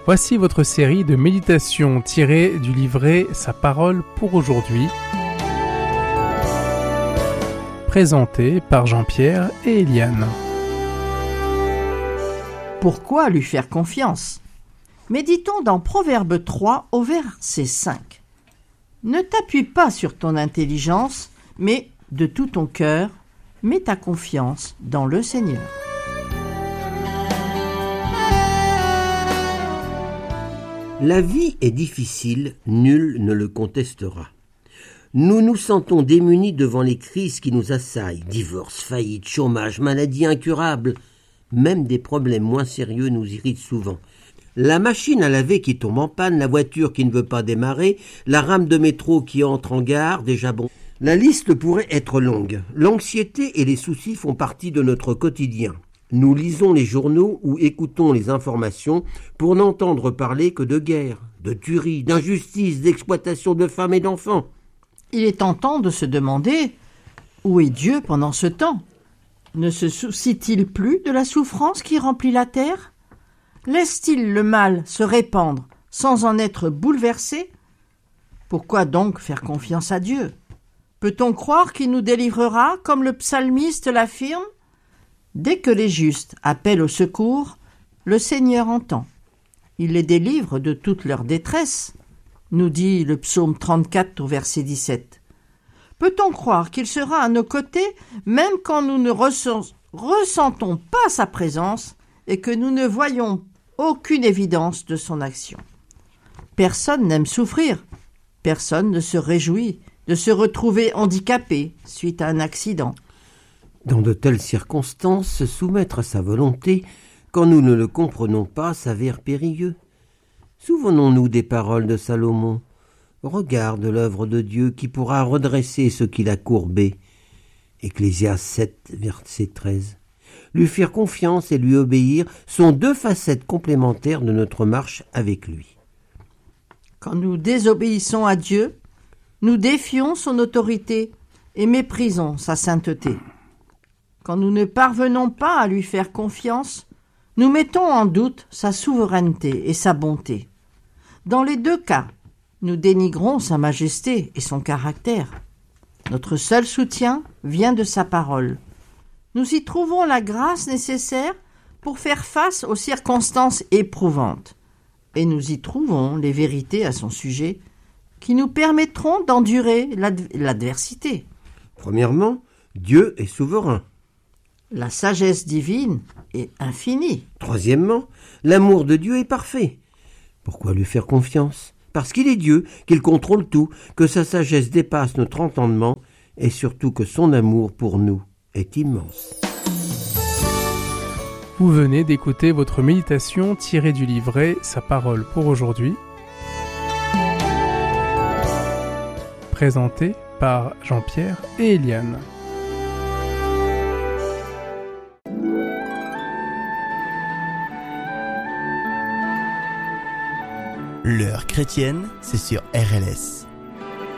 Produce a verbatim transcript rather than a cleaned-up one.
Voici votre série de méditations tirées du livret Sa parole pour aujourd'hui, présentée par Jean-Pierre et Eliane. Pourquoi lui faire confiance ? Méditons dans Proverbe trois au verset cinq. Ne t'appuie pas sur ton intelligence, mais de tout ton cœur, mets ta confiance dans le Seigneur. La vie est difficile, nul ne le contestera. Nous nous sentons démunis devant les crises qui nous assaillent, divorce, faillite, chômage, maladies incurables. Même des problèmes moins sérieux nous irritent souvent. La machine à laver qui tombe en panne, la voiture qui ne veut pas démarrer, la rame de métro qui entre en gare, déjà bon. La liste pourrait être longue. L'anxiété et les soucis font partie de notre quotidien. Nous lisons les journaux ou écoutons les informations pour n'entendre parler que de guerre, de tueries, d'injustice, d'exploitation de femmes et d'enfants. Il est tentant de se demander où est Dieu pendant ce temps ? Ne se soucie-t-il plus de la souffrance qui remplit la terre ? Laisse-t-il le mal se répandre sans en être bouleversé ? Pourquoi donc faire confiance à Dieu ? Peut-on croire qu'il nous délivrera comme le psalmiste l'affirme ? Dès que les justes appellent au secours, le Seigneur entend. Il les délivre de toute leur détresse, nous dit le psaume trente-quatre au verset dix-sept. Peut-on croire qu'il sera à nos côtés même quand nous ne ressens- ressentons pas sa présence et que nous ne voyons aucune évidence de son action ? Personne n'aime souffrir, personne ne se réjouit de se retrouver handicapé suite à un accident. Dans de telles circonstances, se soumettre à sa volonté, quand nous ne le comprenons pas, s'avère périlleux. Souvenons-nous des paroles de Salomon. Regarde l'œuvre de Dieu qui pourra redresser ce qu'il a courbé. Ecclésiaste sept, verset treize. Lui faire confiance et lui obéir sont deux facettes complémentaires de notre marche avec lui. Quand nous désobéissons à Dieu, nous défions son autorité et méprisons sa sainteté. Quand nous ne parvenons pas à lui faire confiance, nous mettons en doute sa souveraineté et sa bonté. Dans les deux cas, nous dénigrons sa majesté et son caractère. Notre seul soutien vient de sa parole. Nous y trouvons la grâce nécessaire pour faire face aux circonstances éprouvantes. Et nous y trouvons les vérités à son sujet qui nous permettront d'endurer l'ad- l'adversité. Premièrement, Dieu est souverain. La sagesse divine est infinie. Troisièmement, l'amour de Dieu est parfait. Pourquoi lui faire confiance ? Parce qu'il est Dieu, qu'il contrôle tout, que sa sagesse dépasse notre entendement et surtout que son amour pour nous est immense. Vous venez d'écouter votre méditation tirée du livret Sa parole pour aujourd'hui, présentée par Jean-Pierre et Eliane. L'heure chrétienne, c'est sur R L S.